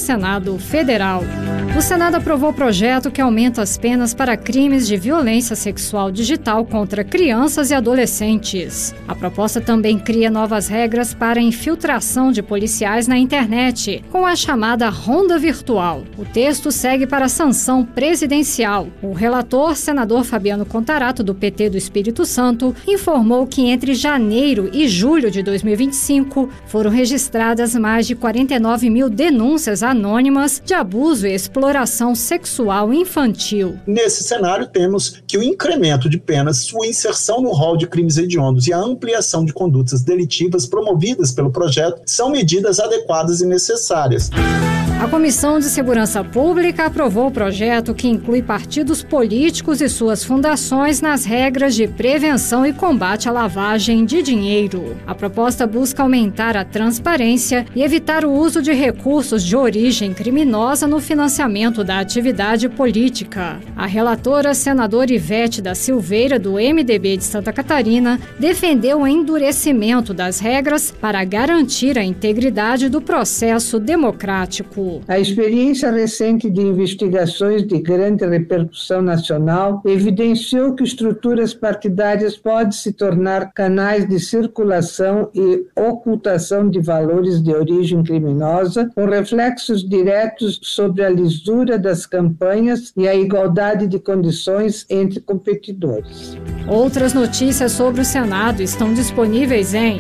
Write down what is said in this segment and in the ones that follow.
Senado Federal. O Senado aprovou o projeto que aumenta as penas para crimes de violência sexual digital contra crianças e adolescentes. A proposta também cria novas regras para a infiltração de policiais na internet, com a chamada ronda virtual. O texto segue para a sanção presidencial. O relator, senador Fabiano Contarato, do PT do Espírito Santo, informou que entre janeiro e julho de 2025 foram registradas mais de 49 mil denúncias anônimas de abuso e exploração sexual infantil. Nesse cenário, temos que o incremento de penas, sua inserção no rol de crimes hediondos e a ampliação de condutas delitivas promovidas pelo projeto são medidas adequadas e necessárias. A Comissão de Segurança Pública aprovou o projeto que inclui partidos políticos e suas fundações nas regras de prevenção e combate à lavagem de dinheiro. A proposta busca aumentar a transparência e evitar o uso de recursos de origem criminosa no financiamento da atividade política. A relatora, senadora Ivete da Silveira, do MDB de Santa Catarina, defendeu o endurecimento das regras para garantir a integridade do processo democrático. A experiência recente de investigações de grande repercussão nacional evidenciou que estruturas partidárias podem se tornar canais de circulação e ocultação de valores de origem criminosa, com reflexos diretos sobre a lisura das campanhas e a igualdade de condições entre competidores. Outras notícias sobre o Senado estão disponíveis em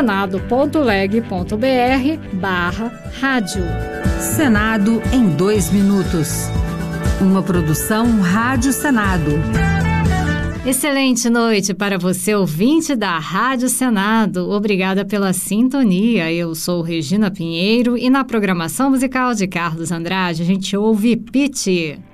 senado.leg.br/rádio. Senado em 2 minutos. Uma produção Rádio Senado. Excelente noite para você, ouvinte da Rádio Senado. Obrigada pela sintonia. Eu sou Regina Pinheiro e na programação musical de Carlos Andrade a gente ouve Pitty.